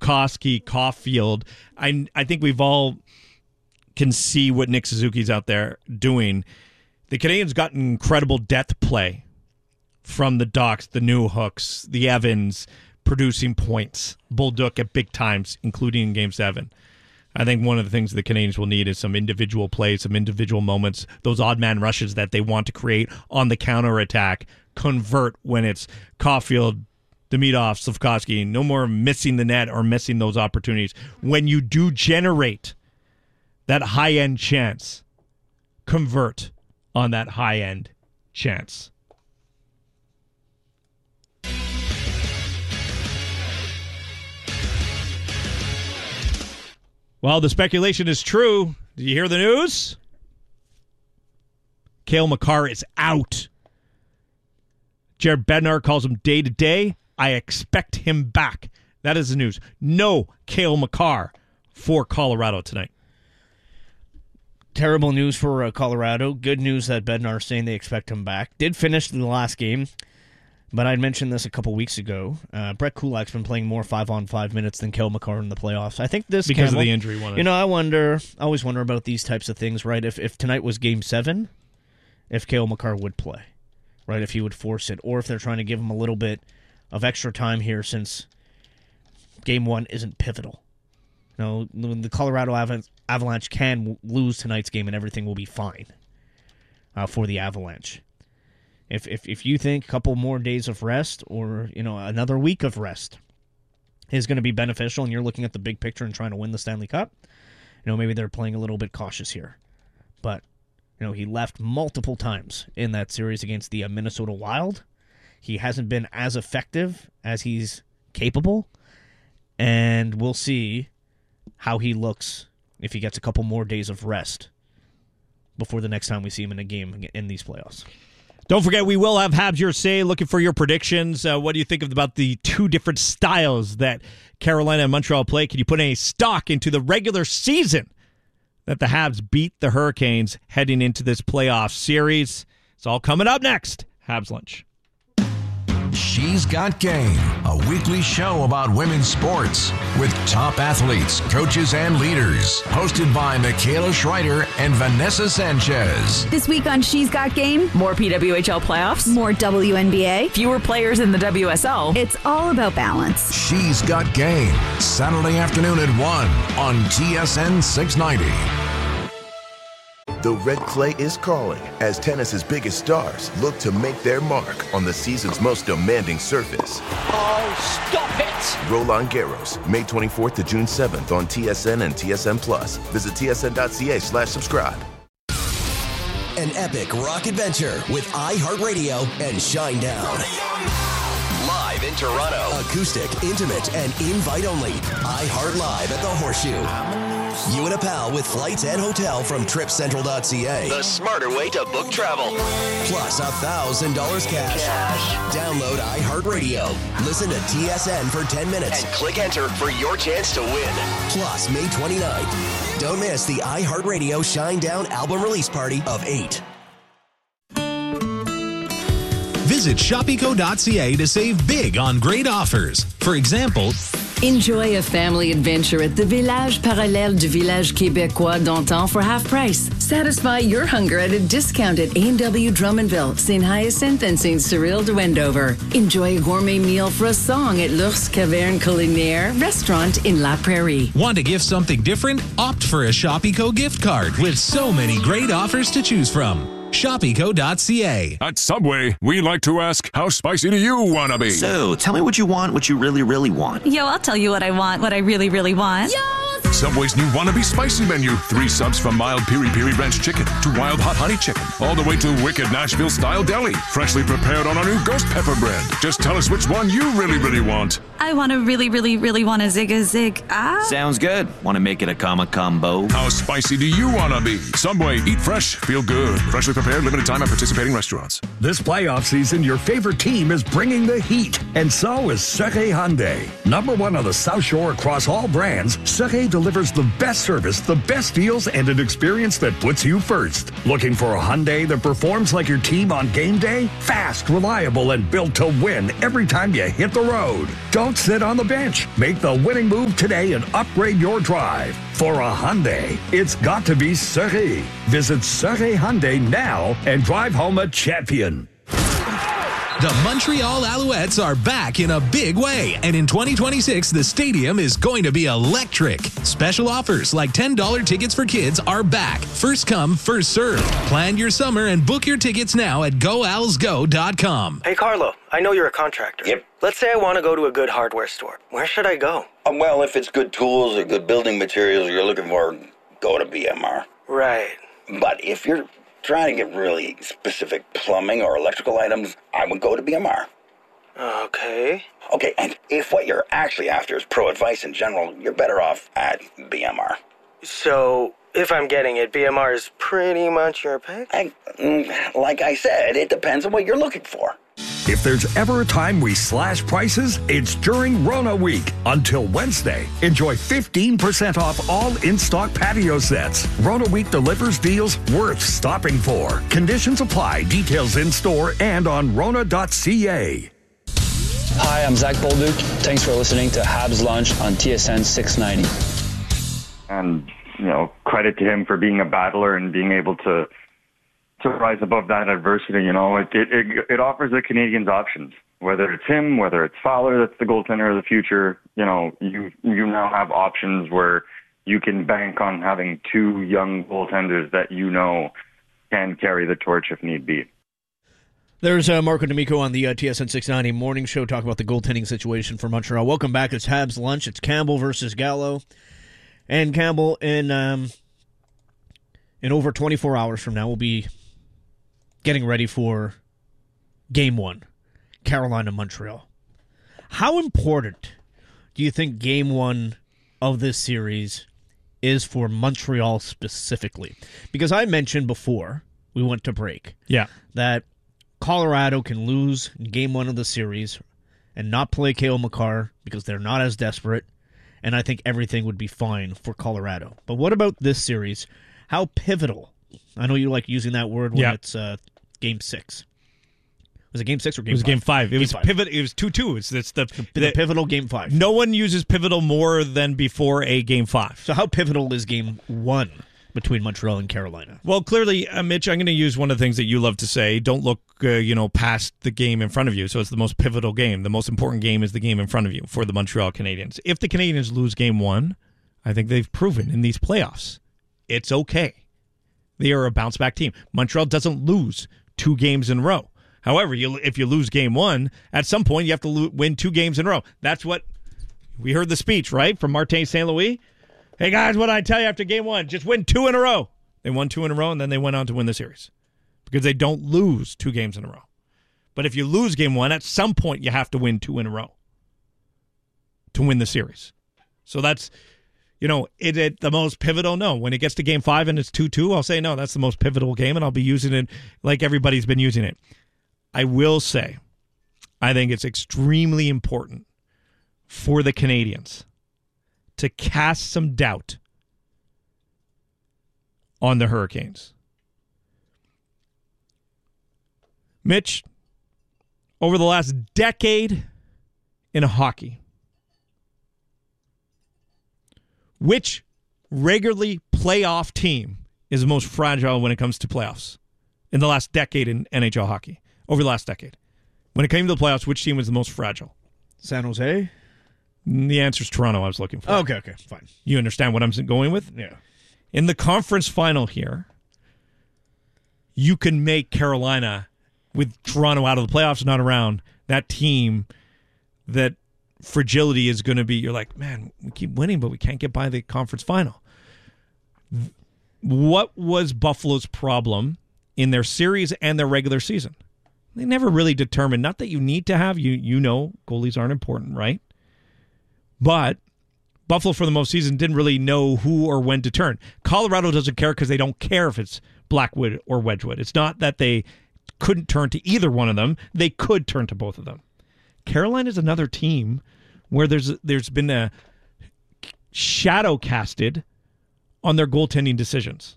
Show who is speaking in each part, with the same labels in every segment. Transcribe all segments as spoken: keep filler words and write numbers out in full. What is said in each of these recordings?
Speaker 1: Slafkovsky, Caulfield. I I think we've all can see what Nick Suzuki's out there doing. The Canadians got incredible depth play from the Ducks, the New Hooks, the Evans, producing points. Bolduc at big times, including in Game seven. I think one of the things the Canadians will need is some individual plays, some individual moments, those odd man rushes that they want to create on the counterattack, convert when it's Caulfield, Demidov, Slafkovsky. No more missing the net or missing those opportunities. When you do generate that high-end chance, convert on that high-end chance. Well, the speculation is true. Did you hear the news? Cale Makar is out. Jared Bednar calls him day to day. I expect him back. That is the news. No Cale Makar for Colorado tonight.
Speaker 2: Terrible news for uh, Colorado. Good news that Bednar saying they expect him back. Did finish the last game, but I'd mentioned this a couple weeks ago. Uh, Brett Kulak's been playing more five-on-five minutes than Cale Makar in the playoffs. I think this
Speaker 1: because
Speaker 2: Campbell,
Speaker 1: of the injury one.
Speaker 2: You know, I wonder. I always wonder about these types of things, right? If if tonight was Game Seven, if Cale Makar would play, right? If he would force it, or if they're trying to give him a little bit of extra time here since Game One isn't pivotal. You know, the Colorado Av- Avalanche can lose tonight's game and everything will be fine uh, for the Avalanche. If, if if you think a couple more days of rest or, you know, another week of rest is going to be beneficial and you're looking at the big picture and trying to win the Stanley Cup, you know, maybe they're playing a little bit cautious here. But, you know, he left multiple times in that series against the uh, Minnesota Wild. He hasn't been as effective as he's capable, and we'll see how he looks if he gets a couple more days of rest before the next time we see him in a game in these playoffs.
Speaker 1: Don't forget, we will have Habs Your Say looking for your predictions. Uh, what do you think of, about the two different styles that Carolina and Montreal play? Can you put any stock into the regular season that the Habs beat the Hurricanes heading into this playoff series? It's all coming up next. Habs Lunch.
Speaker 3: She's Got Game, a weekly show about women's sports with top athletes, coaches, and leaders. Hosted by Michaela Schreider and Vanessa Sanchez.
Speaker 4: This week on She's Got Game,
Speaker 5: more P W H L playoffs,
Speaker 4: more W N B A,
Speaker 5: fewer players in the W S L.
Speaker 4: It's all about balance.
Speaker 3: She's Got Game, Saturday afternoon at one on T S N six ninety.
Speaker 6: The red clay is calling as tennis's biggest stars look to make their mark on the season's most demanding surface.
Speaker 7: Oh, stop it!
Speaker 6: Roland Garros, May twenty-fourth to June seventh on T S N and T S N Plus. Visit tsn.ca slash subscribe.
Speaker 8: An epic rock adventure with iHeartRadio and Shinedown. Live in Toronto. Acoustic, intimate, and invite only. iHeart Live at the Horseshoe. You and a pal with flights and hotel from trip central dot c a. The smarter way to book travel. Plus one thousand dollars cash. cash. Download iHeartRadio. Listen to T S N for ten minutes. And click enter for your chance to win. Plus, May twenty-ninth. Don't miss the iHeartRadio Shinedown album release party of eight.
Speaker 9: Visit shop eco dot c a to save big on great offers. For example,
Speaker 10: enjoy a family adventure at the Village Parallèle du Village Québécois d'Antan for half price. Satisfy your hunger at a discount at A and W Drummondville, Saint Hyacinthe, and Saint Cyril de Wendover. Enjoy a gourmet meal for a song at L'Ours Caverne Culinaire restaurant in La Prairie.
Speaker 9: Want to gift something different? Opt for a Shop Eco gift card with so many great offers to choose from. shop eco dot c a.
Speaker 11: At Subway, we like to ask, how spicy do you want to be?
Speaker 12: So, tell me what you want, what you really, really want.
Speaker 13: Yo, I'll tell you what I want, what I really, really want. Yo!
Speaker 11: Subway's new Wannabe Spicy menu. Three subs from mild piri piri ranch chicken to wild hot honey chicken. All the way to wicked Nashville-style deli. Freshly prepared on our new ghost pepper bread. Just tell us which one you really, really want.
Speaker 13: I want to really, really, really want a zig a zig. Ah.
Speaker 12: Sounds good. Want to make it a comma combo?
Speaker 11: How spicy do you want to be? Subway, eat fresh, feel good. Freshly prepared, limited time at participating restaurants.
Speaker 14: This playoff season, your favorite team is bringing the heat. And so is Serre Hyundai. Number one on the South Shore across all brands, Serre delivers delivers the best service, the best deals, and an experience that puts you first. Looking for a Hyundai that performs like your team on game day? Fast, reliable, and built to win every time you hit the road. Don't sit on the bench. Make the winning move today and upgrade your drive. For a Hyundai, it's got to be Surrey. Visit Surrey Hyundai now and drive home a champion.
Speaker 9: The Montreal Alouettes are back in a big way, and in twenty twenty-six, the stadium is going to be electric. Special offers like ten dollars tickets for kids are back. First come, first serve. Plan your summer and book your tickets now at go owls go dot com.
Speaker 15: Hey, Carlo, I know you're a contractor.
Speaker 16: Yep.
Speaker 15: Let's say I want to go to a good hardware store. Where should I go?
Speaker 16: Um, well, if it's good tools or good building materials you're looking for, go to B M R.
Speaker 15: Right.
Speaker 16: But if you're trying to get really specific plumbing or electrical items, I would go to B M R.
Speaker 15: Okay.
Speaker 16: Okay, and if what you're actually after is pro advice in general, you're better off at B M R.
Speaker 15: So, if I'm getting it, B M R is pretty much your pick?
Speaker 16: I, like I said, it depends on what you're looking for.
Speaker 14: If there's ever a time we slash prices, it's during Rona Week. Until Wednesday, enjoy fifteen percent off all in-stock patio sets. Rona Week delivers deals worth stopping for. Conditions apply. Details in-store and on rona dot c a.
Speaker 17: Hi, I'm Zach Bolduc. Thanks for listening to Habs Lunch on T S N six ninety.
Speaker 18: And, you know, credit to him for being a battler and being able to to rise above that adversity. You know, it, it it it offers the Canadians options. Whether it's him, whether it's Fowler, that's the goaltender of the future. You know, you you now have options where you can bank on having two young goaltenders that you know can carry the torch if need be.
Speaker 2: There's uh, Marco D'Amico on the uh, T S N six ninety morning show talking about the goaltending situation for Montreal. Welcome back. It's Habs Lunch. It's Campbell versus Gallo. And Campbell, in um, in over twenty-four hours from now, we'll be getting ready for Game one, Carolina-Montreal. How important do you think Game one of this series is for Montreal specifically? Because I mentioned before we went to break
Speaker 1: yeah.
Speaker 2: that Colorado can lose in Game one of the series and not play Cale Makar because they're not as desperate, and I think everything would be fine for Colorado. But what about this series? How pivotal? I know you like using that word when
Speaker 1: yeah.
Speaker 2: it's uh, Game six. Was it Game six or Game
Speaker 1: five? It was
Speaker 2: five?
Speaker 1: Game five. It
Speaker 2: game
Speaker 1: was
Speaker 2: five.
Speaker 1: pivot. It was two two. It's, it's the,
Speaker 2: the, the pivotal Game five.
Speaker 1: No one uses pivotal more than before a Game five.
Speaker 2: So how pivotal is Game one between Montreal and Carolina?
Speaker 1: Well, clearly, uh, Mitch, I'm going to use one of the things that you love to say. Don't look, uh, you know, past the game in front of you. So it's the most pivotal game. The most important game is the game in front of you for the Montreal Canadiens. If the Canadiens lose Game one, I think they've proven in these playoffs it's okay. They are a bounce-back team. Montreal doesn't lose two games in a row. However, you, if you lose Game one, at some point you have to lo- win two games in a row. That's what we heard the speech, right, from Martin Saint Louis. Hey, guys, what did I tell you after Game one? Just win two in a row. They won two in a row, and then they went on to win the series because they don't lose two games in a row. But if you lose Game one, at some point you have to win two in a row to win the series. So that's... You know, is it the most pivotal? No. When it gets to Game five and it's two two, I'll say, no, that's the most pivotal game, and I'll be using it like everybody's been using it. I will say, I think it's extremely important for the Canadiens to cast some doubt on the Hurricanes. Mitch, over the last decade in hockey, which regularly playoff team is the most fragile when it comes to playoffs in the last decade in N H L hockey? Over the last decade. When it came to the playoffs, which team was the most fragile?
Speaker 2: San Jose?
Speaker 1: The answer is Toronto, I was looking for.
Speaker 2: Okay, okay, fine.
Speaker 1: You understand what I'm going with?
Speaker 2: Yeah.
Speaker 1: In the conference final here, you can make Carolina, with Toronto out of the playoffs, not around, that team that fragility is going to be, you're like, man, we keep winning, but we can't get by the conference final. What was Buffalo's problem in their series and their regular season? They never really determined, not that you need to have, you you know, goalies aren't important, right? But Buffalo for the most season didn't really know who or when to turn. Colorado doesn't care because they don't care if it's Blackwood or Wedgwood. It's not that they couldn't turn to either one of them. They could turn to both of them. Carolina is another team where there's there's been a shadow casted on their goaltending decisions.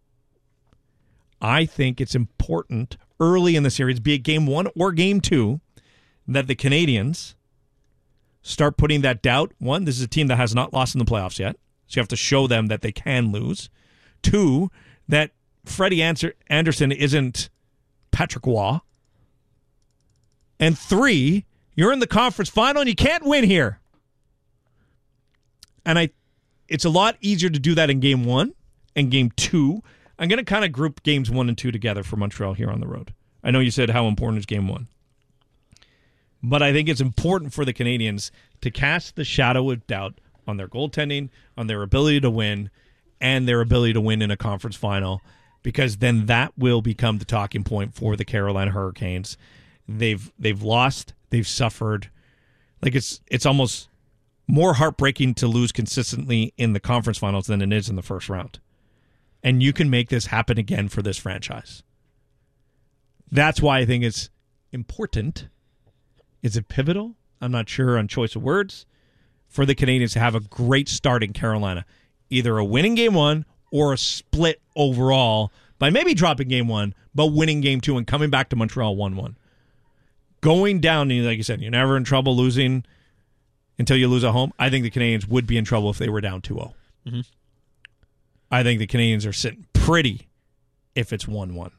Speaker 1: I think it's important early in the series, be it game one or game two, that the Canadiens start putting that doubt. One, this is a team that has not lost in the playoffs yet, so you have to show them that they can lose. Two, that Freddie Anderson isn't Patrick Waugh. And three, you're in the conference final and you can't win here. And I, it's a lot easier to do that in game one and game two. I'm going to kind of group games one and two together for Montreal here on the road. I know you said how important is game one. But I think it's important for the Canadiens to cast the shadow of doubt on their goaltending, on their ability to win, and their ability to win in a conference final, because then that will become the talking point for the Carolina Hurricanes. They've they've lost, they've suffered. Like it's it's almost more heartbreaking to lose consistently in the conference finals than it is in the first round. And you can make this happen again for this franchise. That's why I think it's important. Is it pivotal? I'm not sure on choice of words. For the Canadiens to have a great start in Carolina. Either a winning game one or a split overall by maybe dropping game one, but winning game two and coming back to Montreal one one. Going down, like you said, you're never in trouble losing until you lose at home. I think the Canadiens would be in trouble if they were down two oh.
Speaker 2: Mm-hmm.
Speaker 1: I think the Canadiens are sitting pretty if it's one one.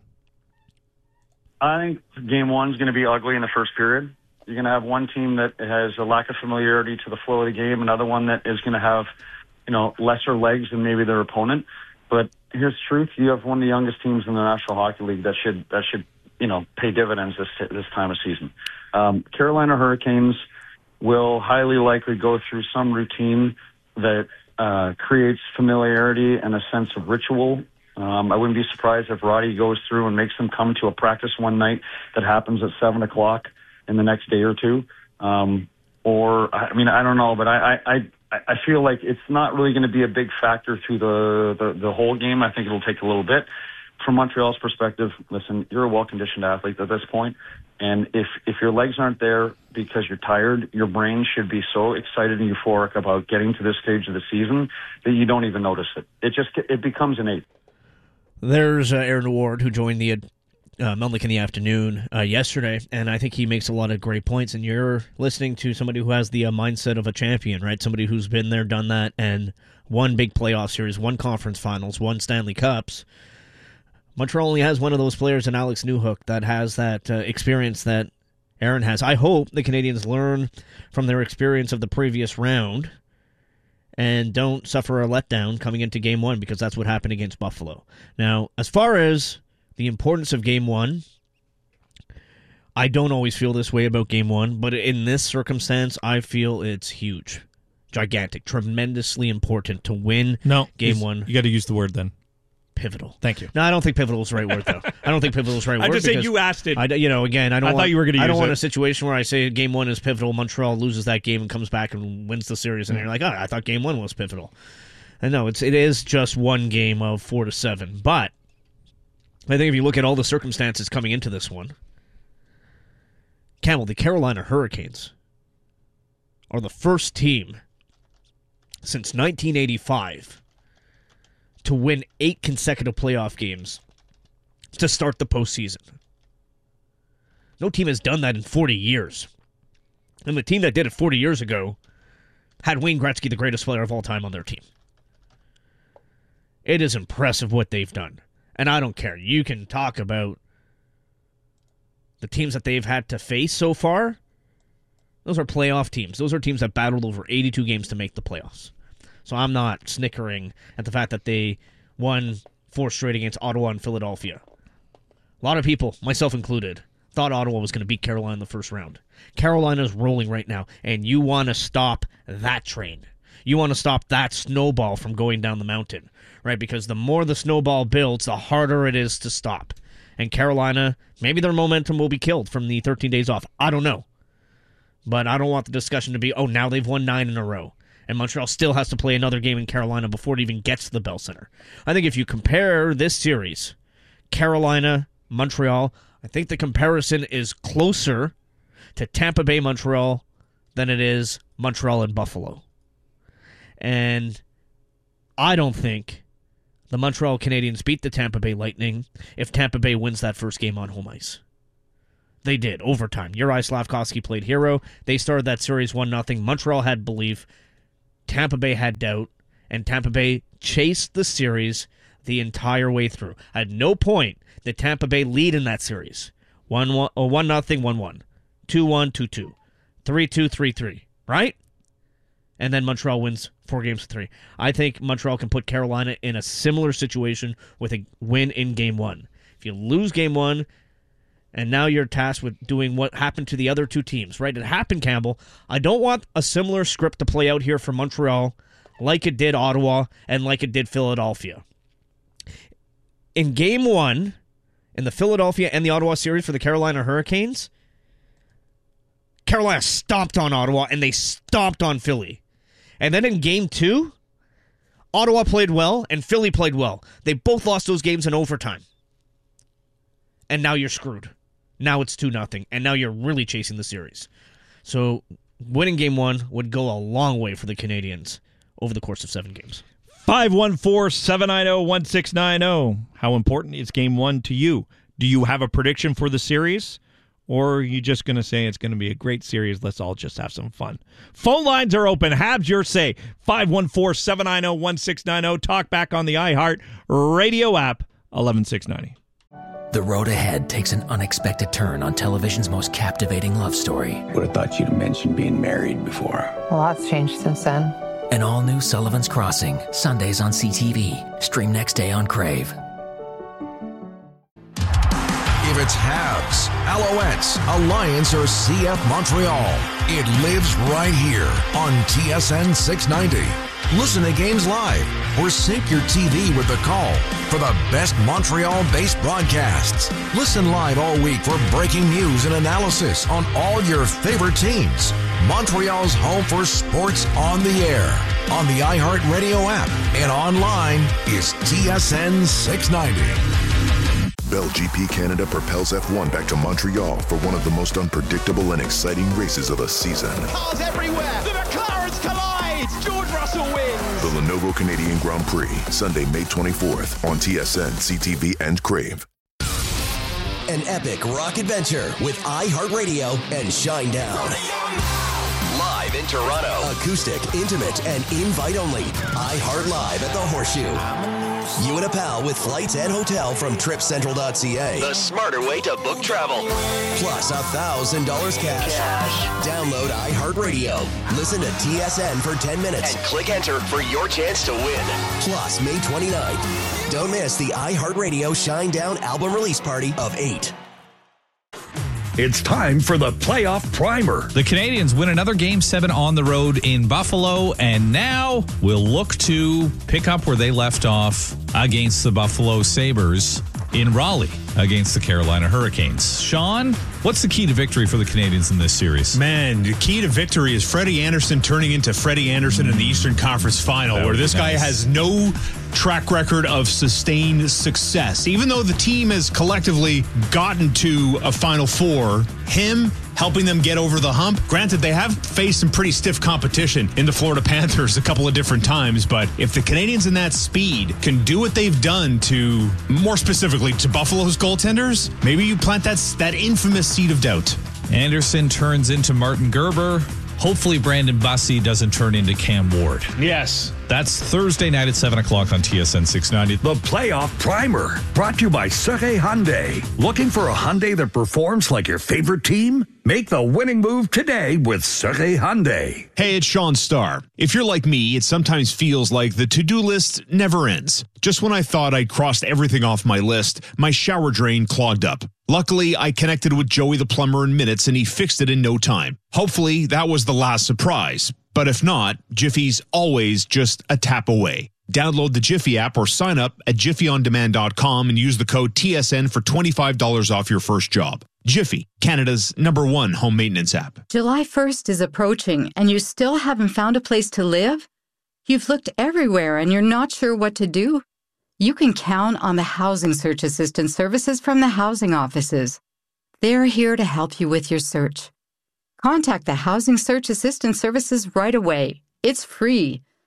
Speaker 19: I think game one's going to be ugly in the first period. You're going to have one team that has a lack of familiarity to the flow of the game, another one that is going to have, you know, lesser legs than maybe their opponent. But here's the truth: you have one of the youngest teams in the National Hockey League that should that should you know pay dividends this this time of season. Um, Carolina Hurricanes will highly likely go through some routine that uh, creates familiarity and a sense of ritual. Um, I wouldn't be surprised if Roddy goes through and makes them come to a practice one night that happens at seven o'clock in the next day or two. Um, or, I mean, I don't know, but I, I, I, I feel like it's not really going to be a big factor through the, the, the whole game. I think it'll take a little bit. From Montreal's perspective, listen, you're a well-conditioned athlete at this point, and if, if your legs aren't there because you're tired, your brain should be so excited and euphoric about getting to this stage of the season that you don't even notice it. It just, it becomes innate.
Speaker 2: There's uh, Aaron Ward, who joined the uh, Melnick in the afternoon uh, yesterday, and I think he makes a lot of great points. And you're listening to somebody who has the uh, mindset of a champion, right? Somebody who's been there, done that, and won big playoff series, won conference finals, won Stanley Cups. Montreal only has one of those players in Alex Newhook that has that uh, experience that Aaron has. I hope the Canadiens learn from their experience of the previous round and don't suffer a letdown coming into game one, because that's what happened against Buffalo. Now, as far as the importance of game one, I don't always feel this way about game one, but in this circumstance, I feel it's huge, gigantic, tremendously important to win
Speaker 1: no,
Speaker 2: game one.
Speaker 1: You got to use the word then.
Speaker 2: Pivotal.
Speaker 1: Thank you.
Speaker 2: No, I don't think pivotal is the right word, though. I don't think pivotal is the right
Speaker 1: I'm
Speaker 2: word.
Speaker 1: just saying you asked it.
Speaker 2: I, you know, again, I don't
Speaker 1: I
Speaker 2: want,
Speaker 1: thought you were going to use
Speaker 2: I don't
Speaker 1: it.
Speaker 2: want a situation where I say game one is pivotal, Montreal loses that game and comes back and wins the series, and you're like, oh, I thought game one was pivotal. And no, it's, it is just one game of four to seven. But I think if you look at all the circumstances coming into this one, Campbell, the Carolina Hurricanes are the first team since nineteen eighty-five to win eight consecutive playoff games to start the postseason. No team has done that in forty years. And the team that did it forty years ago had Wayne Gretzky, the greatest player of all time, on their team. It is impressive what they've done. And I don't care. You can talk about the teams that they've had to face so far. Those are playoff teams. Those are teams that battled over eighty-two games to make the playoffs. So I'm not snickering at the fact that they won four straight against Ottawa and Philadelphia. A lot of people, myself included, thought Ottawa was going to beat Carolina in the first round. Carolina's rolling right now, and you want to stop that train. You want to stop that snowball from going down the mountain, right? Because the more the snowball builds, the harder it is to stop. And Carolina, maybe their momentum will be killed from the thirteen days off. I don't know. But I don't want the discussion to be, oh, now they've won nine in a row. And Montreal still has to play another game in Carolina before it even gets to the Bell Center. I think if you compare this series, Carolina, Montreal, I think the comparison is closer to Tampa Bay, Montreal than it is Montreal and Buffalo. And I don't think the Montreal Canadiens beat the Tampa Bay Lightning if Tampa Bay wins that first game on home ice. They did, overtime. Juraj Slafkovsky played hero. They started that series one nothing. Montreal had belief. Tampa Bay had doubt. And Tampa Bay chased the series the entire way through. At no point did Tampa Bay lead in that series. one one, oh, one nothing, one one. two one, two two. three two, three three. Right? And then Montreal wins four games to three. I think Montreal can put Carolina in a similar situation with a win in game one. If you lose game one, and now you're tasked with doing what happened to the other two teams, right? It happened, Campbell. I don't want a similar script to play out here for Montreal like it did Ottawa and like it did Philadelphia. In game one, in the Philadelphia and the Ottawa series for the Carolina Hurricanes, Carolina stomped on Ottawa and they stomped on Philly. And then in game two, Ottawa played well and Philly played well. They both lost those games in overtime. And now you're screwed. Now it's two nothing, and now you're really chasing the series. So winning game one would go a long way for the Canadiens over the course of seven games.
Speaker 1: five one four, seven nine zero, one six nine zero. How important is game one to you? Do you have a prediction for the series? Or are you just going to say it's going to be a great series? Let's all just have some fun. Phone lines are open. Habs your say. five one four, seven nine zero, one six nine zero. Talk back on the iHeart Radio app, eleven six ninety.
Speaker 20: The road ahead takes an unexpected turn on television's most captivating love story.
Speaker 21: Would have thought you'd have mentioned being married before.
Speaker 22: A lot's changed since then.
Speaker 20: An all-new Sullivan's Crossing, Sundays on C T V. Stream next day on Crave.
Speaker 3: If it's Habs, Alouettes, Alliance, or C F Montreal, it lives right here on T S N six ninety. Listen to games live or sync your T V with the call for the best Montreal-based broadcasts. Listen live all week for breaking news and analysis on all your favorite teams. Montreal's home for sports on the air, on the iHeart Radio app, and online is T S N six ninety.
Speaker 6: Bell G P Canada propels F one back to Montreal for one of the most unpredictable and exciting races of the season.
Speaker 7: Cars everywhere! The McLarens collide! George Russell wins!
Speaker 6: The Lenovo Canadian Grand Prix, Sunday, May twenty-fourth on T S N, C T V, and Crave.
Speaker 8: An epic rock adventure with iHeartRadio and Shinedown. Live in Toronto. Acoustic, intimate, and invite only. iHeart Live at the Horseshoe. You and a pal with flights and hotel from trip central dot c a. The smarter way to book travel. Plus one thousand dollars cash. cash. Download iHeartRadio. Listen to T S N for ten minutes. And click enter for your chance to win. Plus, May twenty-ninth. Don't miss the iHeartRadio Shinedown album release party of eight.
Speaker 14: It's time for the playoff primer.
Speaker 23: The Canadiens win another Game seven on the road in Buffalo, and now we'll look to pick up where they left off against the Buffalo Sabres in Raleigh against the Carolina Hurricanes. Sean, what's the key to victory for the Canadiens in this series?
Speaker 24: Man, the key to victory is Freddie Anderson turning into Freddie Anderson in the Eastern Conference Final, where this guy nice. has no track record of sustained success. Even though the team has collectively gotten to a Final Four, him helping them get over the hump. Granted, they have faced some pretty stiff competition in the Florida Panthers a couple of different times, but if the Canadiens in that speed can do what they've done to, more specifically, to Buffalo's goaltenders, maybe you plant that, that infamous seed of doubt.
Speaker 23: Anderson turns into Martin Gerber. Hopefully Brandon Bussey doesn't turn into Cam Ward.
Speaker 24: Yes.
Speaker 23: That's Thursday night at seven o'clock on T S N six ninety.
Speaker 14: The Playoff Primer, brought to you by Sergei Hyundai. Looking for a Hyundai that performs like your favorite team? Make the winning move today with Sergei Hyundai.
Speaker 24: Hey, it's Sean Starr. If you're like me, it sometimes feels like the to-do list never ends. Just when I thought I'd crossed everything off my list, my shower drain clogged up. Luckily, I connected with Joey the plumber in minutes, and he fixed it in no time. Hopefully, that was the last surprise. But if not, Jiffy's always just a tap away. Download the Jiffy app or sign up at jiffy on demand dot com and use the code T S N for twenty-five dollars off your first job. Jiffy, Canada's number one home maintenance app.
Speaker 25: July first is approaching, and you still haven't found a place to live? You've looked everywhere, and you're not sure what to do? You can count on the Housing Search Assistance services from the housing offices. They're here to help you with your search. Contact the Housing Search Assistance services right away. It's free.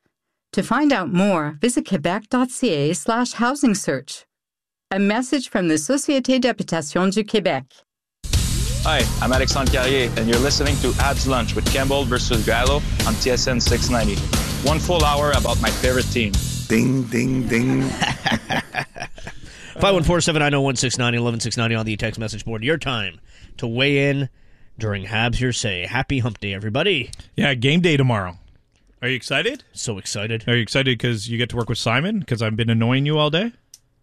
Speaker 25: To find out more, visit quebec.ca slash housing search. A message from the Société d'Habitation du Québec.
Speaker 17: Hi, I'm Alexandre Carrier, and you're listening to Habs Lunch with Campbell versus Gallo on T S N six ninety. One full hour about my favorite team.
Speaker 4: Ding, ding, ding.
Speaker 2: five one four, seven nine zero, one six nine zero, one one six nine zero on the text message board. Your time to weigh in during Habs Hearsay. Happy Hump Day, everybody.
Speaker 1: Yeah, game day tomorrow. Are you excited?
Speaker 2: So excited.
Speaker 1: Are you excited because you get to work with Simon? Because I've been annoying you all day?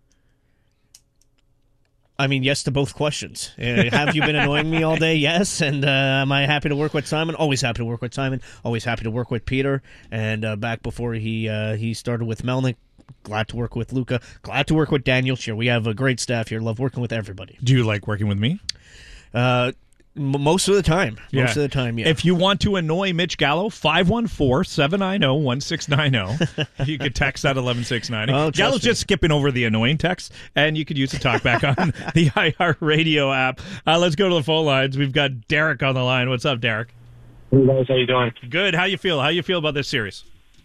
Speaker 2: I mean, yes to both questions. Uh, have you been annoying me all day? Yes. And uh, am I happy to work with Simon? Always happy to work with Simon. Always happy to work with Peter. And uh, back before he uh, he started with Melnick, glad to work with Luca. Glad to work with Daniel. Sure, we have a great staff here. Love working with everybody.
Speaker 1: Do you like working with me?
Speaker 2: Uh, m- most of the time.
Speaker 1: Yeah.
Speaker 2: Most of the time, yeah.
Speaker 1: If you want to annoy Mitch Gallo, five one four, seven nine zero, one six nine zero. You could text that eleven six ninety.
Speaker 2: Oh,
Speaker 1: Gallo's
Speaker 2: me.
Speaker 1: just skipping over the annoying text, and you could use the talkback on the iHeartRadio app. Uh, let's go to the phone lines. We've got Derek on the line. What's up, Derek?
Speaker 5: Hey guys, how you doing?
Speaker 1: Good. How you feel? How you feel about this series?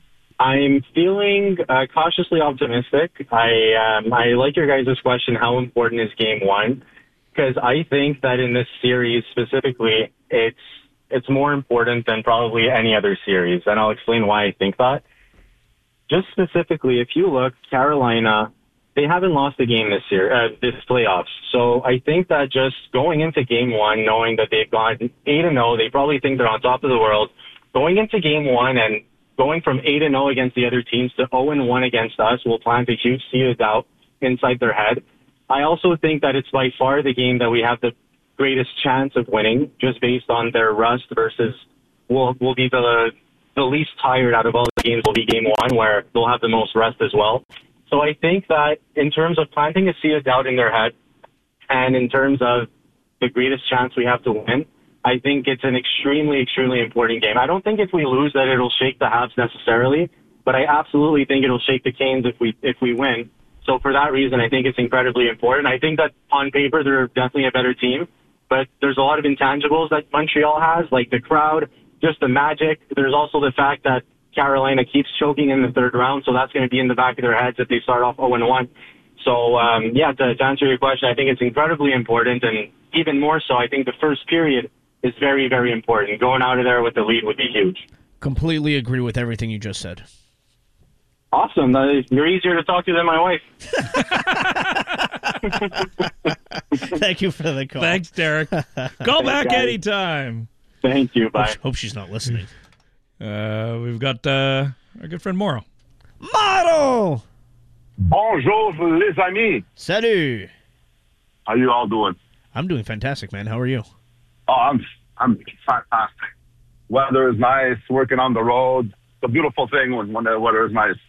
Speaker 5: I'm feeling uh, cautiously optimistic. I um, I like your guys' question, how important is game one? Because I think that in this series specifically, it's it's more important than probably any other series, and I'll explain why I think that. Just specifically, if you look, Carolina, they haven't lost a game this year, uh, this playoffs. So I think that just going into game one, knowing that they've gone eight and zero, they probably think they're on top of the world. Going into game one and going from eight and zero against the other teams to zero and one against us will plant a huge seed of doubt inside their head. I also think that it's by far the game that we have the greatest chance of winning, just based on their rust versus will will be the the least tired out of all the games will be game one, where they'll have the most rest as well. So I think that in terms of planting a seed of doubt in their head, and in terms of the greatest chance we have to win, I think it's an extremely, extremely important game. I don't think if we lose that it'll shake the Habs necessarily, but I absolutely think it'll shake the Canes if we if we win. So for that reason, I think it's incredibly important. I think that on paper, they're definitely a better team, but there's a lot of intangibles that Montreal has, like the crowd, just the magic. There's also the fact that Carolina keeps choking in the third round, so that's going to be in the back of their heads if they start off oh and one. So, um, yeah, to, to answer your question, I think it's incredibly important, and even more so, I think the first period is very, very important. Going out of there with the lead would be huge.
Speaker 2: Completely agree with everything you just said.
Speaker 5: Awesome. Uh, you're easier to talk to than my wife.
Speaker 2: Thank you for the call.
Speaker 1: Thanks, Derek. Call back
Speaker 5: guys.
Speaker 1: anytime.
Speaker 5: Thank you. Bye.
Speaker 2: Hope, hope she's not listening.
Speaker 1: Uh, we've got uh, our good friend Moro.
Speaker 2: Moro!
Speaker 10: Bonjour, les amis.
Speaker 2: Salut.
Speaker 10: How you all doing?
Speaker 2: I'm doing fantastic, man. How are you?
Speaker 10: Oh, I'm I'm fantastic. Weather is nice. Working on the road. It's a beautiful thing when, when the weather is nice.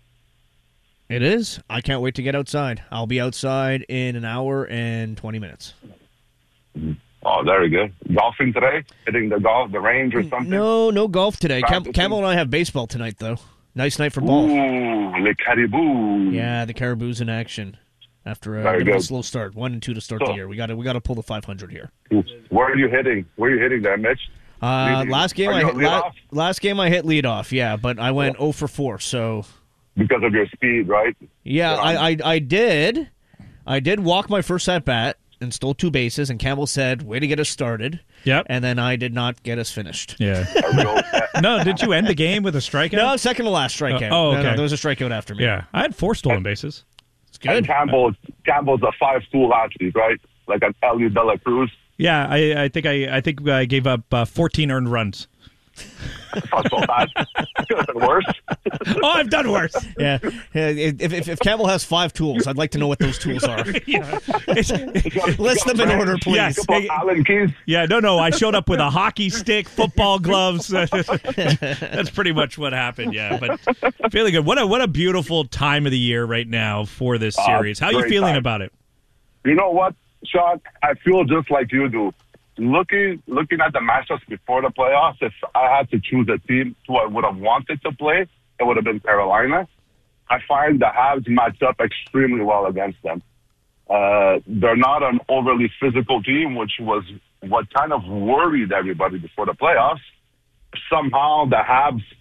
Speaker 2: It is. I can't wait to get outside. I'll be outside in an hour and twenty minutes.
Speaker 10: Oh, very good. Golfing today? Hitting the golf, the range or something?
Speaker 2: No, no golf today. Cam- Camel and I have baseball tonight, though. Nice night for ball.
Speaker 10: Ooh, le caribou.
Speaker 2: Yeah, the Caribou's in action after a,
Speaker 10: Very
Speaker 2: bit of a
Speaker 10: good.
Speaker 2: slow start. One and two to start
Speaker 10: So-
Speaker 2: the year. We got to we got to pull the five hundred here.
Speaker 10: Where are you hitting? Where are you hitting there, Mitch?
Speaker 2: Uh,
Speaker 10: Leading-
Speaker 2: last game
Speaker 10: are
Speaker 2: I
Speaker 10: you
Speaker 2: hit
Speaker 10: on lead
Speaker 2: la-
Speaker 10: off?
Speaker 2: last game I hit lead off. Yeah, but I went zero for four. So
Speaker 10: Because of your speed, right?
Speaker 2: yeah,
Speaker 10: Yeah.
Speaker 2: I, I I did I did walk my first at bat and stole two bases. And Campbell said, "Way to get us started."
Speaker 1: Yep.
Speaker 2: And then I did not get us finished.
Speaker 1: Yeah. No, did you end the game with a strikeout?
Speaker 2: No, second to last strikeout.
Speaker 1: Oh,
Speaker 2: No,
Speaker 1: okay.
Speaker 2: no, there was a strikeout after me.
Speaker 1: Yeah, I had four stolen bases.
Speaker 2: It's good.
Speaker 10: And Campbell, Campbell's a five-tool athlete, right? Like an Ellie De La Cruz.
Speaker 1: Yeah, I, I think I, I think I gave up uh, fourteen earned runs.
Speaker 10: Not so bad. Could have been worse.
Speaker 1: Oh, I've done worse.
Speaker 2: Yeah. Yeah, If, if, if Campbell has five tools, I'd like to know what those tools are.
Speaker 1: Yeah. It's-
Speaker 2: List them in order, please.
Speaker 1: Yes.
Speaker 10: Allen Keys.
Speaker 1: Yeah, no, no. I showed up with a hockey stick, football gloves. That's pretty much what happened. Yeah, but feeling good. What a what a beautiful time of the year right now for this
Speaker 10: Uh,
Speaker 1: series. How are you
Speaker 10: great
Speaker 1: feeling
Speaker 10: time.
Speaker 1: about it?
Speaker 10: You know what, Sean? I feel just like you do. Looking looking at the matchups before the playoffs, if I had to choose a team who I would have wanted to play, it would have been Carolina. I find the Habs match up extremely well against them. Uh, they're not an overly physical team, which was what kind of worried everybody before the playoffs. Somehow the Habs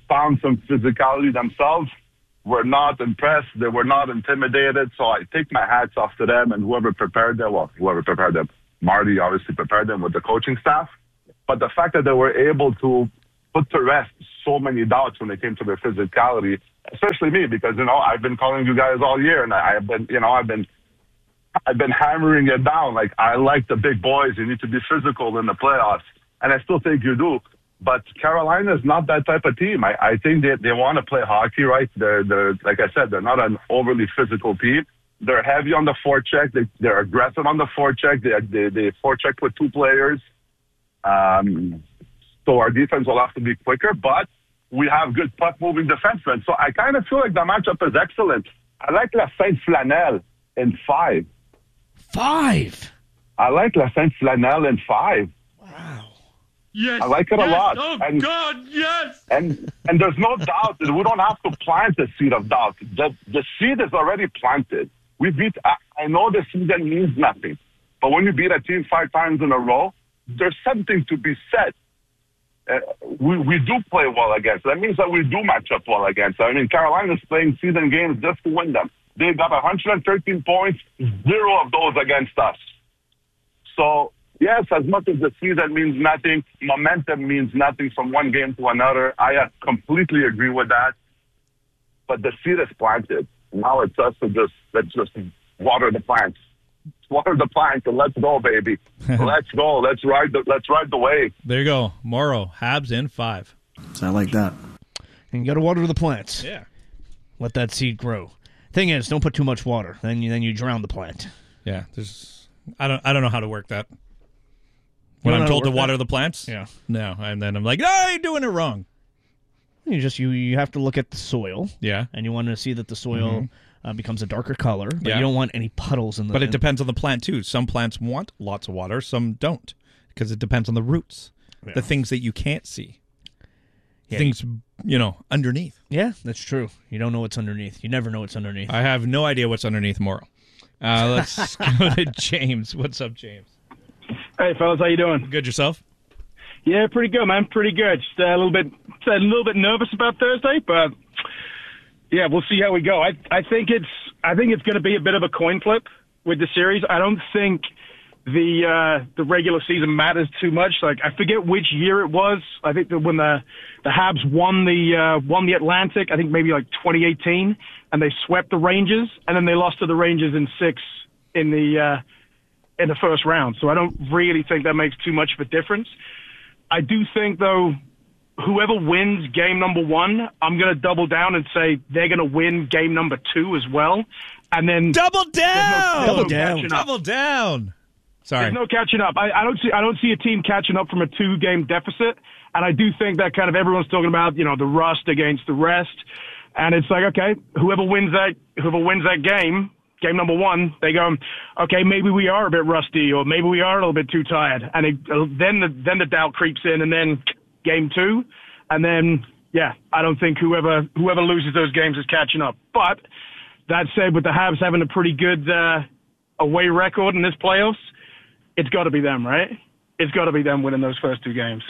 Speaker 10: found some physicality themselves. Were not impressed. They were not intimidated. So I take my hats off to them and whoever prepared them. Well, whoever prepared them, Marty obviously prepared them with the coaching staff. But the fact that they were able to put to rest so many doubts when it came to their physicality, especially me, because, you know, I've been calling you guys all year, and I've been, you know, I've been, I've been hammering it down. Like, I like the big boys. You need to be physical in the playoffs. And I still think you do. But Carolina is not that type of team. I, I think they, they want to play hockey, right? They're, they're, like I said, they're not an overly physical team. They're heavy on the forecheck. They, they're aggressive on the forecheck. They, they, they forecheck with two players. Um, so our defense will have to be quicker, but we have good puck-moving defensemen. So I kind of feel like the matchup is excellent. I like La Sainte Flanelle in five.
Speaker 2: Five?
Speaker 10: I like La Sainte Flanelle in five.
Speaker 7: Yes.
Speaker 10: I like it
Speaker 7: yes.
Speaker 10: a lot.
Speaker 7: Oh,
Speaker 10: and,
Speaker 7: God, yes.
Speaker 10: And and there's no doubt that we don't have to plant the seed of doubt. The, the seed is already planted. We beat, I, I know the season means nothing, but when you beat a team five times in a row, there's something to be said. Uh, we, we do play well against. That means that we do match up well against. I mean, Carolina's playing season games just to win them. They got one hundred thirteen points, zero of those against us. So, yes, as much as the season means nothing, momentum means nothing from one game to another. I uh, completely agree with that. But the seed is planted. Now it's us to just, let's just water the plants. Water the plants and let's go, baby. Let's go. Let's ride the, let's ride the wave.
Speaker 1: There you go. Morrow, Habs in five.
Speaker 2: So I like that. And you got to water the plants.
Speaker 1: Yeah.
Speaker 2: Let that seed grow. Thing is, don't put too much water. Then you, then you drown the plant.
Speaker 1: Yeah. There's, I don't, I don't know how to work that. When
Speaker 2: don't
Speaker 1: I'm
Speaker 2: know
Speaker 1: told
Speaker 2: how
Speaker 1: to
Speaker 2: to work
Speaker 1: water
Speaker 2: that?
Speaker 1: the plants?
Speaker 2: Yeah.
Speaker 1: No. And then I'm like, no, you're doing it wrong.
Speaker 2: You just you you have to look at the soil.
Speaker 1: Yeah.
Speaker 2: And you want to see that the soil
Speaker 1: Mhm.
Speaker 2: uh, becomes a darker color, but
Speaker 1: Yeah.
Speaker 2: you don't want any puddles in the.
Speaker 1: But it
Speaker 2: in-
Speaker 1: depends on the plant, too. Some plants want lots of water, some don't. Because it depends on the roots.
Speaker 2: Yeah.
Speaker 1: The things that you can't see.
Speaker 2: Yeah.
Speaker 1: Things, you know, underneath.
Speaker 2: Yeah, that's true. You don't know what's underneath. You never know what's underneath.
Speaker 1: I have no idea what's underneath Morrow. Uh, let's go to James. What's up, James?
Speaker 9: Hey, fellas, how you doing?
Speaker 1: Good, yourself?
Speaker 9: Yeah, pretty good, man. Pretty good. Just uh, a little bit, a little bit nervous about Thursday, but yeah, we'll see how we go. I, I think it's, I think it's going to be a bit of a coin flip with the series. I don't think the uh, the regular season matters too much. Like, I forget which year it was. I think that when the the Habs won the uh, won the Atlantic, I think maybe like twenty eighteen, and they swept the Rangers, and then they lost to the Rangers in six in the uh, in the first round. So I don't really think that makes too much of a difference. I do think, though, whoever wins game number one, I'm going to double down and say they're going to win game number two as well. And then
Speaker 1: double down,
Speaker 9: no,
Speaker 1: double
Speaker 9: no
Speaker 1: down, double down. Sorry,
Speaker 9: there's no catching up. I, I don't see. I don't see a team catching up from a two-game deficit. And I do think that kind of everyone's talking about, you know, the rust against the rest. And it's like, okay, whoever wins that, whoever wins that game. Game number one, they go, okay, maybe we are a bit rusty, or maybe we are a little bit too tired, and it, then the then the doubt creeps in, and then game two, and then yeah, I don't think whoever whoever loses those games is catching up. But that said, with the Habs having a pretty good uh, away record in this playoffs, it's got to be them, right? It's got to be them winning those first two games.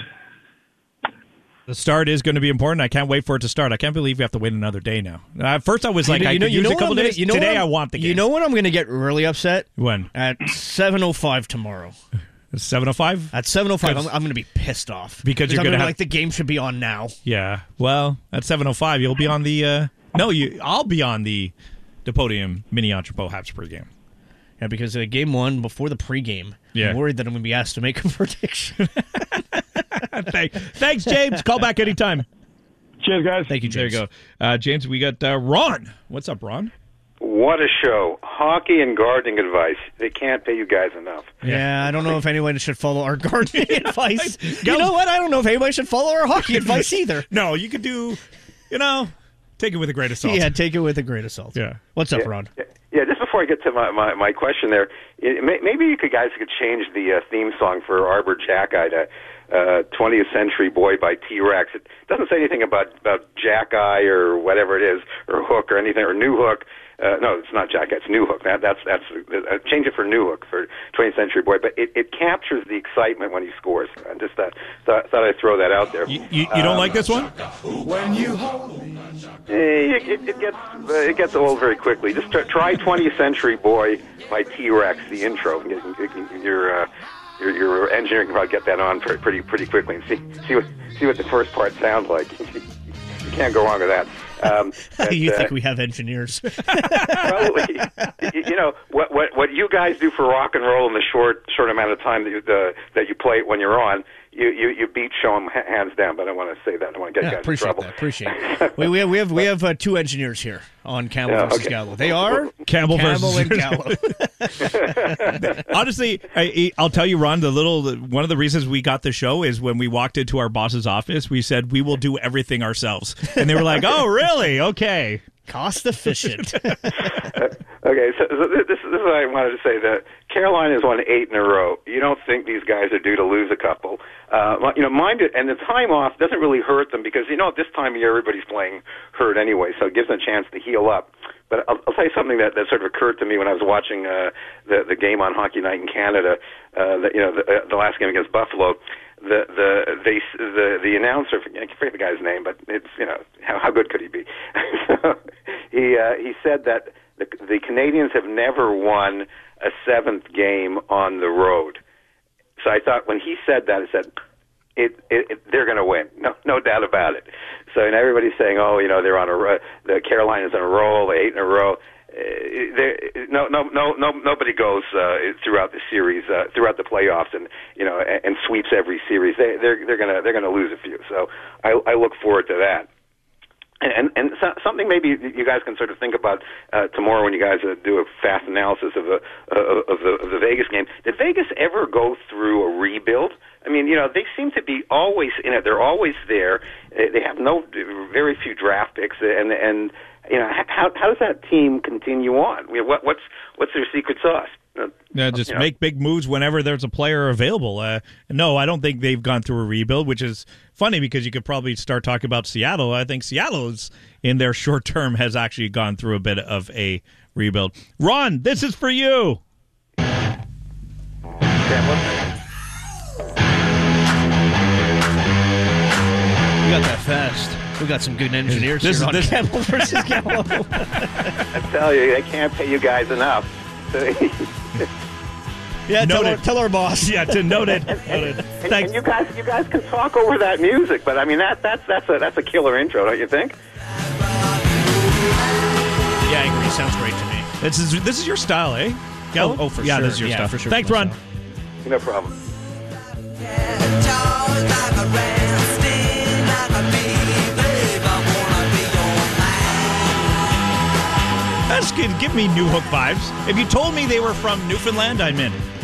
Speaker 1: The start is going to be important. I can't wait for it to start. I can't believe we have to wait another day now. At first, I was like,
Speaker 2: you know,
Speaker 1: I
Speaker 2: you know,
Speaker 1: could
Speaker 2: you
Speaker 1: use
Speaker 2: know
Speaker 1: a couple
Speaker 2: gonna,
Speaker 1: days.
Speaker 2: You know
Speaker 1: Today,
Speaker 2: I
Speaker 1: want the game.
Speaker 2: You know when I'm going to get really upset?
Speaker 1: When?
Speaker 2: At seven oh five tomorrow.
Speaker 1: seven oh five?
Speaker 2: At seven oh five, I'm, I'm going to be pissed off.
Speaker 1: Because you're
Speaker 2: I'm
Speaker 1: going to
Speaker 2: gonna
Speaker 1: have...
Speaker 2: like the game should be on now.
Speaker 1: Yeah. Well, at seven oh five, you'll be on the... Uh... No, you. I'll be on the the podium mini entrepot Habs pregame.
Speaker 2: Yeah, because uh, game one, before the pregame,
Speaker 1: Yeah.
Speaker 2: I'm worried that I'm going to be asked to make a prediction.
Speaker 1: Thanks, James. Call back anytime.
Speaker 9: Cheers, guys.
Speaker 2: Thank you, James.
Speaker 1: There you go. Uh, James, we got uh, Ron. What's up, Ron?
Speaker 11: What a show. Hockey and gardening advice. They can't pay you guys enough.
Speaker 2: Yeah, I don't know if anyone should follow our gardening advice. You know what? I don't know if anybody should follow our hockey advice either.
Speaker 1: No, you could do, you know, take it with a grain of salt.
Speaker 2: Yeah, take it with a grain of salt.
Speaker 1: Yeah.
Speaker 2: What's up,
Speaker 11: Yeah.
Speaker 2: Ron?
Speaker 11: Yeah, just before I get to my, my, my question there, it, may, maybe you could guys could change the uh, theme song for Arbor Jackeye to uh, twentieth Century Boy by T-Rex. It doesn't say anything about, about Jack Eye or whatever it is, or Hook or anything, or New Hook. Uh, no, it's not Jack Eye, it's New Hook. That, that's, that's, uh, change it for New Hook, for twentieth Century Boy. But it, it captures the excitement when he scores. I just uh, thought, thought I'd throw that out there.
Speaker 1: You, you, you don't um, like this one?
Speaker 11: When you hold me. It, it, it, gets, uh, it gets old very quickly. Just try, try twentieth Century Boy by T-Rex, the intro. Your, uh, your, your engineer can probably get that on pretty pretty quickly and see, see, what, see what the first part sounds like. You can't go wrong with that. Um, but,
Speaker 2: you think
Speaker 11: uh,
Speaker 2: we have engineers?
Speaker 11: Probably. you, you know what, what what you guys do for rock and roll in the short short amount of time that you, uh, that you play it when you're on, you you, you beat show 'em hands down. But I don't want to say that. I don't want to get
Speaker 2: yeah,
Speaker 11: you guys
Speaker 2: appreciate
Speaker 11: in trouble.
Speaker 2: That, appreciate it. we, we have we have we have uh, two engineers here on Campbell
Speaker 11: yeah,
Speaker 2: versus
Speaker 11: okay.
Speaker 2: Gallo. They are
Speaker 1: Campbell,
Speaker 2: Campbell
Speaker 1: versus
Speaker 2: and Gallo.
Speaker 1: Honestly, I, I'll tell you, Ron. The little one of the reasons we got the show is when we walked into our boss's office, we said we will do everything ourselves, and they were like, "Oh, really? Okay."
Speaker 2: Cost efficient.
Speaker 11: Okay, so, so this, this is what I wanted to say. That Carolina's won eight in a row. You don't think these guys are due to lose a couple. Uh, you know, mind it, and the time off doesn't really hurt them because, you know, at this time of year, everybody's playing hurt anyway, so it gives them a chance to heal up. But I'll, I'll tell you something that, that sort of occurred to me when I was watching uh, the, the game on Hockey Night in Canada, uh, the, you know, the, uh, the last game against Buffalo. The the they the the announcer, I forget the guy's name, but it's, you know, how how good could he be? so he uh, he said that the the Canadians have never won a seventh game on the road. So I thought when he said that, I said, it, it, it they're going to win, no no doubt about it. So and everybody's saying, oh, you know, they're on a the Carolinas on a roll, eight in a row. Uh, no, no, no, no. Nobody goes uh, throughout the series, uh, throughout the playoffs, and you know, and, and sweeps every series. They, they're they're gonna they're gonna lose a few. So I, I look forward to that. And and so, something maybe you guys can sort of think about uh, tomorrow when you guys uh, do a fast analysis of the uh, of the of the Vegas game. Did Vegas ever go through a rebuild? I mean, you know, they seem to be always in it. They're always there. They have no very few draft picks, and and. You know, how how does that team continue on? What what's what's their secret sauce?
Speaker 1: Yeah, just
Speaker 11: you know.
Speaker 1: make big moves whenever there's a player available. Uh, no, I don't think they've gone through a rebuild, which is funny because you could probably start talking about Seattle. I think Seattle's in their short term has actually gone through a bit of a rebuild. Ron, this is for you.
Speaker 11: Yeah,
Speaker 2: you got that fast. We got some good engineers
Speaker 1: this
Speaker 2: here
Speaker 1: is,
Speaker 2: on
Speaker 1: this,
Speaker 2: Campbell versus Gallo.
Speaker 11: I tell you, they can't pay you guys enough.
Speaker 2: yeah, tell our, tell our boss.
Speaker 1: Yeah, to note it.
Speaker 11: and, and, and, and you guys, you guys can talk over that music, but I mean that that's that's a that's a killer intro, don't you think?
Speaker 2: Yeah, I agree. Sounds great to me.
Speaker 1: This is this is your style, eh? Gallo?
Speaker 2: Oh, oh, for
Speaker 1: yeah,
Speaker 2: sure.
Speaker 1: this is your
Speaker 2: yeah,
Speaker 1: style.
Speaker 2: For sure.
Speaker 1: Thanks, Ron.
Speaker 11: No problem.
Speaker 1: That's good. Give me New Hook vibes. If you told me they were from Newfoundland, I'm in.